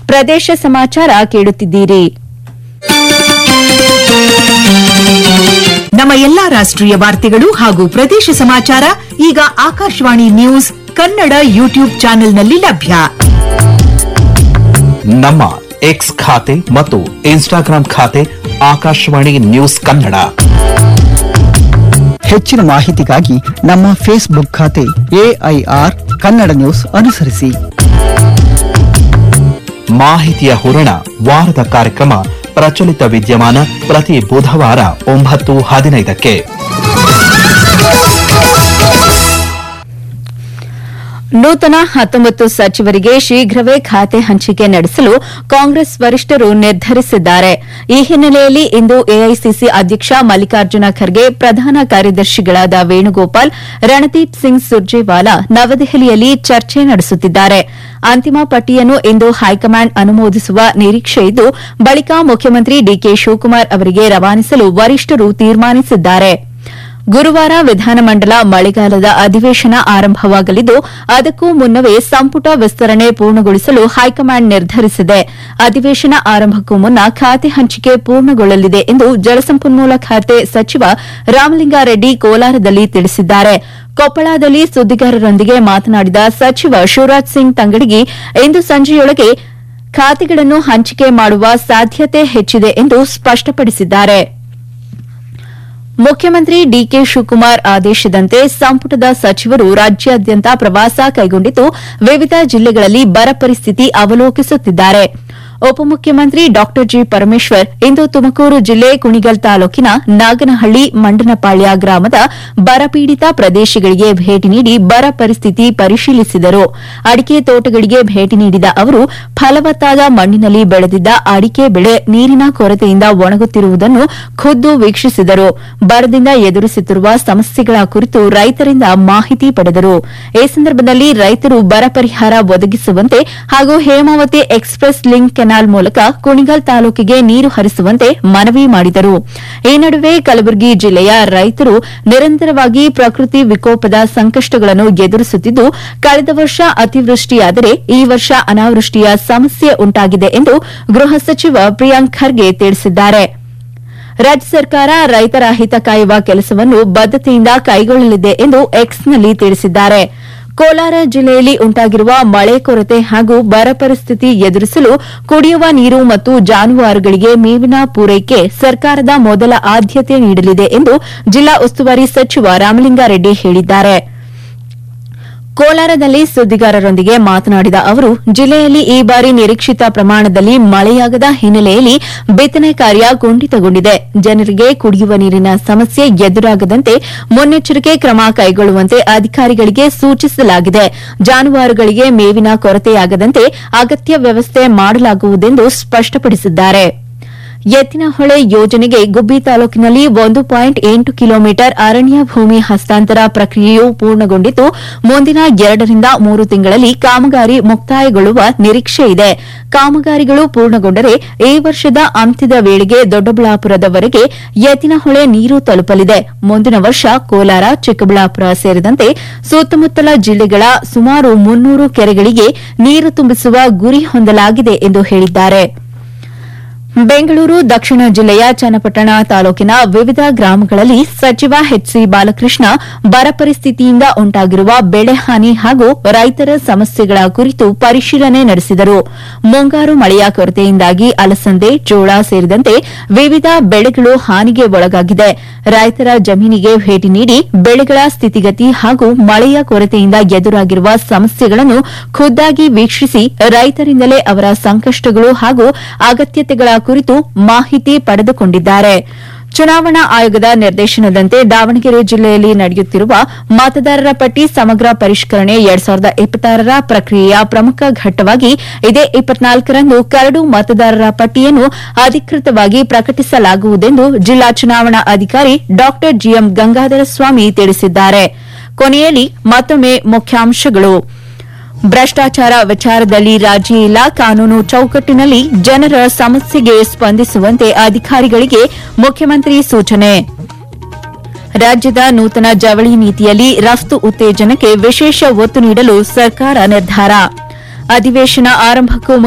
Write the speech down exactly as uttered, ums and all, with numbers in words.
ಪ್ರದೇಶ ಸಮಾಚಾರ ಕೇಳುತ್ತಿದ್ದೀರಿ. ನಮ್ಮ ಎಲ್ಲಾ ರಾಷ್ಟ್ರೀಯ ವಾರ್ತೆಗಳು ಹಾಗೂ ಪ್ರದೇಶ ಸಮಾಚಾರ ಈಗ ಆಕಾಶವಾಣಿ ನ್ಯೂಸ್ ಕನ್ನಡ ಯೂಟ್ಯೂಬ್ ಚಾನೆಲ್ನಲ್ಲಿ ಲಭ್ಯ. ನಮ್ಮ ಎಕ್ಸ್ ಖಾತೆ ಮತ್ತು ಇನ್ಸ್ಟಾಗ್ರಾಂ ಖಾತೆ ಆಕಾಶವಾಣಿ ನ್ಯೂಸ್ ಕನ್ನಡ. ಹೆಚ್ಚಿನ ಮಾಹಿತಿಗಾಗಿ ನಮ್ಮ ಫೇಸ್ಬುಕ್ ಖಾತೆ ಎಐಆರ್ ಕನ್ನಡ ನ್ಯೂಸ್ ಅನುಸರಿಸಿ. ಮಾಹಿತಿಯ ಹೂರಣ ವಾರದ ಕಾರ್ಯಕ್ರಮ ಪ್ರಚಲಿತ ವಿದ್ಯಮಾನ ಪ್ರತಿ ಬುಧವಾರ ಒಂಬತ್ತು ಹದಿನೈದಕ್ಕೆ. ನೂತನ ಹತ್ತೊಂಬತ್ತು ಸಚಿವರಿಗೆ ಶೀಘ್ರವೇ ಖಾತೆ ಹಂಚಿಕೆ ನಡೆಸಲು ಕಾಂಗ್ರೆಸ್ ವರಿಷ್ಠರು ನಿರ್ಧರಿಸಿದ್ದಾರೆ. ಈ ಹಿನ್ನೆಲೆಯಲ್ಲಿ ಇಂದು ಎಐಸಿಸಿ ಅಧ್ಯಕ್ಷ ಮಲ್ಲಿಕಾರ್ಜುನ ಖರ್ಗೆ, ಪ್ರಧಾನ ಕಾರ್ಯದರ್ಶಿಗಳಾದ ವೇಣುಗೋಪಾಲ್, ರಣದೀಪ್ ಸಿಂಗ್ ಸುರ್ಜೇವಾಲಾ ನವದೆಹಲಿಯಲ್ಲಿ ಚರ್ಚೆ ನಡೆಸುತ್ತಿದ್ದಾರೆ. ಅಂತಿಮ ಪಟ್ಟಿಯನ್ನು ಇಂದು ಹೈಕಮಾಂಡ್ ಅನುಮೋದಿಸುವ ನಿರೀಕ್ಷೆಯಿದ್ದು, ಬಳಿಕ ಮುಖ್ಯಮಂತ್ರಿ ಡಿಕೆ ಶಿವಕುಮಾರ್ ಅವರಿಗೆ ರವಾನಿಸಲು ವರಿಷ್ಠರು ತೀರ್ಮಾನಿಸಿದ್ದಾರೆ. ಗುರುವಾರ ವಿಧಾನಮಂಡಲ ಮಳೆಗಾಲದ ಅಧಿವೇಶನ ಆರಂಭವಾಗಲಿದ್ದು, ಅದಕ್ಕೂ ಮುನ್ನವೇ ಸಂಪುಟ ವಿಸ್ತರಣೆ ಪೂರ್ಣಗೊಳಿಸಲು ಹೈಕಮಾಂಡ್ ನಿರ್ಧರಿಸಿದೆ. ಅಧಿವೇಶನ ಆರಂಭಕ್ಕೂ ಮುನ್ನ ಖಾತೆ ಹಂಚಿಕೆ ಪೂರ್ಣಗೊಳ್ಳಲಿದೆ ಎಂದು ಜಲಸಂಪನ್ಮೂಲ ಖಾತೆ ಸಚಿವ ರಾಮಲಿಂಗಾರೆಡ್ಡಿ ಕೋಲಾರದಲ್ಲಿ ತಿಳಿಸಿದ್ದಾರೆ. ಕೊಪ್ಪಳದಲ್ಲಿ ಸುದ್ದಿಗಾರರೊಂದಿಗೆ ಮಾತನಾಡಿದ ಸಚಿವ ಶಿವರಾಜ್ ಸಿಂಗ್ ತಂಗಡಗಿ, ಇಂದು ಸಂಜೆಯೊಳಗೆ ಖಾತೆಗಳನ್ನು ಹಂಚಿಕೆ ಮಾಡುವ ಸಾಧ್ಯತೆ ಹೆಚ್ಚಿದೆ ಎಂದು ಸ್ಪಷ್ಟಪಡಿಸಿದ್ದಾರೆ. ಮುಖ್ಯಮಂತ್ರಿ ಡಿಕೆ ಶಿವಕುಮಾರ್ ಆದೇಶದಂತೆ ಸಂಪುಟದ ಸಚಿವರು ರಾಜ್ಯಾದ್ಯಂತ ಪ್ರವಾಸ ಕೈಗೊಂಡಿದ್ದು, ವಿವಿಧ ಜಿಲ್ಲೆಗಳಲ್ಲಿ ಬರ ಪರಿಸ್ಥಿತಿ ಅವಲೋಕಿಸುತ್ತಿದ್ದಾರೆ. ಉಪಮುಖ್ಯಮಂತ್ರಿ ಡಾ ಜಿ ಪರಮೇಶ್ವರ್ ಇಂದು ತುಮಕೂರು ಜಿಲ್ಲೆ ಕುಣಿಗಲ್ ತಾಲೂಕಿನ ನಾಗನಹಳ್ಳಿ ಮಂಡನಪಾಳ್ಯ ಗ್ರಾಮದ ಬರಪೀಡಿತ ಪ್ರದೇಶಗಳಿಗೆ ಭೇಟಿ ನೀಡಿ ಬರ ಪರಿಸ್ಥಿತಿ ಪರಿಶೀಲಿಸಿದರು. ಅಡಿಕೆ ತೋಟಗಳಿಗೆ ಭೇಟಿ ನೀಡಿದ ಅವರು ಫಲವತ್ತಾದ ಮಣ್ಣಿನಲ್ಲಿ ಬೆಳೆದಿದ್ದ ಅಡಿಕೆ ಬೆಳೆ ನೀರಿನ ಕೊರತೆಯಿಂದ ಒಣಗುತ್ತಿರುವುದನ್ನು ಖುದ್ದು ವೀಕ್ಷಿಸಿದರು. ಬರದಿಂದ ಎದುರಿಸುತ್ತಿರುವ ಸಮಸ್ಯೆಗಳ ಕುರಿತು ರೈತರಿಂದ ಮಾಹಿತಿ ಪಡೆದರು. ಈ ಸಂದರ್ಭದಲ್ಲಿ ರೈತರು ಬರ ಪರಿಹಾರ ಒದಗಿಸುವಂತೆ ಹಾಗೂ ಹೇಮಾವತಿ ಎಕ್ಸ್ಪ್ರೆಸ್ ಲಿಂಕ್ ಕೆನಾಲ್ ಮೂಲಕ ಕುಣಿಗಲ್ ತಾಲೂಕಿಗೆ ನೀರು ಹರಿಸುವಂತೆ ಮನವಿ ಮಾಡಿದರು. ಈ ನಡುವೆ ಕಲಬುರಗಿ ಜಿಲ್ಲೆಯ ರೈತರು ನಿರಂತರವಾಗಿ ಪ್ರಕೃತಿ ವಿಕೋಪದ ಸಂಕಷ್ಟಗಳನ್ನು ಎದುರಿಸುತ್ತಿದ್ದು, ಕಳೆದ ವರ್ಷ ಅತಿವೃಷ್ಟಿಯಾದರೆ ಈ ವರ್ಷ ಅನಾವೃಷ್ಟಿಯ ಸಮಸ್ಯೆ ಉಂಟಾಗಿದೆ ಎಂದು ಗೃಹ ಸಚಿವ ಪ್ರಿಯಾಂಕ್ ಖರ್ಗೆ ತಿಳಿಸಿದ್ದಾರೆ. ರಾಜ್ಯ ಸರ್ಕಾರ ರೈತರ ಹಿತ ಕಾಯುವ ಕೆಲಸವನ್ನು ಬದ್ದತೆಯಿಂದ ಕೈಗೊಳ್ಳಲಿದೆ ಎಂದು ಎಕ್ಸ್ನಲ್ಲಿ ತಿಳಿಸಿದ್ದಾರೆ. ಕೋಲಾರ ಜಿಲ್ಲೆಯಲ್ಲಿ ಉಂಟಾಗಿರುವ ಮಳೆ ಕೊರತೆ ಹಾಗೂ ಬರ ಪರಿಸ್ಥಿತಿ ಎದುರಿಸಲು ಕುಡಿಯುವ ನೀರು ಮತ್ತು ಜಾನುವಾರುಗಳಿಗೆ ಮೇವಿನ ಪೂರೈಕೆ ಸರ್ಕಾರದ ಮೊದಲ ಆದ್ಯತೆ ನೀಡಲಿದೆ ಎಂದು ಜಿಲ್ಲಾ ಉಸ್ತುವಾರಿ ಸಚಿವ ರಾಮಲಿಂಗಾರೆಡ್ಡಿ ಹೇಳಿದ್ದಾರೆ. ಕೋಲಾರದಲ್ಲಿ ಸುದ್ದಿಗಾರರೊಂದಿಗೆ ಮಾತನಾಡಿದ ಅವರು, ಜಿಲ್ಲೆಯಲ್ಲಿ ಈ ಬಾರಿ ನಿರೀಕ್ಷಿತ ಪ್ರಮಾಣದಲ್ಲಿ ಮಳೆಯಾಗದ ಹಿನ್ನೆಲೆಯಲ್ಲಿ ಬಿತ್ತನೆ ಕಾರ್ಯ ಕುಂಠಿತಗೊಂಡಿದೆ. ಜನರಿಗೆ ಕುಡಿಯುವ ನೀರಿನ ಸಮಸ್ಯೆ ಎದುರಾಗದಂತೆ ಮುನ್ನೆಚ್ಚರಿಕೆ ಕ್ರಮ ಕೈಗೊಳ್ಳುವಂತೆ ಅಧಿಕಾರಿಗಳಿಗೆ ಸೂಚಿಸಲಾಗಿದೆ. ಜಾನುವಾರುಗಳಿಗೆ ಮೇವಿನ ಕೊರತೆಯಾಗದಂತೆ ಅಗತ್ಯ ವ್ಯವಸ್ಥೆ ಮಾಡಲಾಗುವುದೆಂದು ಸ್ಪಷ್ಟಪಡಿಸಿದ್ದಾರೆ. ಎತ್ತಿನಹೊಳೆ ಯೋಜನೆಗೆ ಗುಬ್ಬಿ ತಾಲೂಕಿನಲ್ಲಿ ಒಂದು ಪಾಯಿಂಟ್ ಎಂಟು ಕಿಲೋಮೀಟರ್ ಅರಣ್ಯ ಭೂಮಿ ಹಸ್ತಾಂತರ ಪ್ರಕ್ರಿಯೆಯು ಪೂರ್ಣಗೊಂಡಿದ್ದು, ಮುಂದಿನ ಎರಡರಿಂದ ಮೂರು ತಿಂಗಳಲ್ಲಿ ಕಾಮಗಾರಿ ಮುಕ್ತಾಯಗೊಳ್ಳುವ ನಿರೀಕ್ಷೆಯಿದೆ. ಕಾಮಗಾರಿಗಳು ಪೂರ್ಣಗೊಂಡರೆ ಈ ವರ್ಷದ ಅಂತ್ಯದ ವೇಳೆಗೆ ದೊಡ್ಡಬಳ್ಳಾಪುರದವರೆಗೆ ಎತ್ತಿನಹೊಳೆ ನೀರು ತಲುಪಲಿದೆ. ಮುಂದಿನ ವರ್ಷ ಕೋಲಾರ, ಚಿಕ್ಕಬಳ್ಳಾಪುರ ಸೇರಿದಂತೆ ಸುತ್ತಮುತ್ತಲ ಜಿಲ್ಲೆಗಳ ಸುಮಾರು ಮುನ್ನೂರು ಕೆರೆಗಳಿಗೆ ನೀರು ತುಂಬಿಸುವ ಗುರಿ ಹೊಂದಲಾಗಿದೆ ಎಂದು ಹೇಳಿದ್ದಾರೆ. ಬೆಂಗಳೂರು ದಕ್ಷಿಣ ಜಿಲ್ಲೆಯ ಚನ್ನಪಟ್ಟಣ ತಾಲೂಕಿನ ವಿವಿಧ ಗ್ರಾಮಗಳಲ್ಲಿ ಸಚಿವ ಎಚ್ಸಿ ಬಾಲಕೃಷ್ಣ ಬರ ಪರಿಸ್ಥಿತಿಯಿಂದ ಉಂಟಾಗಿರುವ ಬೆಳೆ ಹಾನಿ ಹಾಗೂ ರೈತರ ಸಮಸ್ಯೆಗಳ ಕುರಿತು ಪರಿಶೀಲನೆ ನಡೆಸಿದರು. ಮುಂಗಾರು ಮಳೆಯ ಕೊರತೆಯಿಂದಾಗಿ ಅಲಸಂದೆ, ಜೋಳ ಸೇರಿದಂತೆ ವಿವಿಧ ಬೆಳೆಗಳು ಹಾನಿಗೆ ಒಳಗಾಗಿದೆ. ರೈತರ ಜಮೀನಿಗೆ ಭೇಟಿ ನೀಡಿ ಬೆಳೆಗಳ ಸ್ಥಿತಿಗತಿ ಹಾಗೂ ಮಳೆಯ ಕೊರತೆಯಿಂದ ಎದುರಾಗಿರುವ ಸಮಸ್ಯೆಗಳನ್ನು ಖುದ್ದಾಗಿ ವೀಕ್ಷಿಸಿ ರೈತರಿಂದಲೇ ಅವರ ಸಂಕಷ್ಟಗಳು ಹಾಗೂ ಅಗತ್ಯತೆಗಳ ಕುರಿತು ಮಾಹಿತಿ ಪಡೆದುಕೊಂಡಿದ್ದಾರೆ. ಚುನಾವಣಾ ಆಯೋಗದ ನಿರ್ದೇಶನದಂತೆ ದಾವಣಗೆರೆ ಜಿಲ್ಲೆಯಲ್ಲಿ ನಡೆಯುತ್ತಿರುವ ಮತದಾರರ ಪಟ್ಟಿ ಸಮಗ್ರ ಪರಿಷ್ಕರಣೆ ಎರಡ್ ಸಾವಿರದ ಇಪ್ಪತ್ತಾರರ ಪ್ರಕ್ರಿಯೆಯ ಪ್ರಮುಖ ಘಟ್ಟವಾಗಿ ಇದೇ ಇಪ್ಪತ್ನಾಲ್ಕರಂದು ಕರಡು ಮತದಾರರ ಪಟ್ಟಿಯನ್ನು ಅಧಿಕೃತವಾಗಿ ಪ್ರಕಟಿಸಲಾಗುವುದೆಂದು ಜಿಲ್ಲಾ ಚುನಾವಣಾ ಅಧಿಕಾರಿ ಡಾ ಜಿಎಂ ಗಂಗಾಧರ ಸ್ವಾಮಿ ತಿಳಿಸಿದ್ದಾರೆ. ಕೊನೆಯಲ್ಲಿ ಮತ್ತೊಮ್ಮೆ ಮುಖ್ಯಾಂಶಗಳು. ಭ್ರಷ್ಟಾಚಾರ ವಿಚಾರದಲ್ಲಿ ರಾಜಿ ಇಲ್ಲ, ಕಾನೂನು ಚೌಕಟ್ಟಿನಲ್ಲಿ ಜನರ ಸಮಸ್ಯೆಗೆ ಸ್ಪಂದಿಸುವಂತೆ ಅಧಿಕಾರಿಗಳಿಗೆ ಮುಖ್ಯಮಂತ್ರಿ ಸೂಚನೆ. ರಾಜ್ಯದ ನೂತನ ಜವಳಿ ನೀತಿಯಲ್ಲಿ ರಫ್ತು ಉತ್ತೇಜನಕ್ಕೆ ವಿಶೇಷ ಒತ್ತು ನೀಡಲು ಸರ್ಕಾರ ನಿರ್ಧಾರ. ಅಧಿವೇಶನ ಆರಂಭಕ್ಕೂ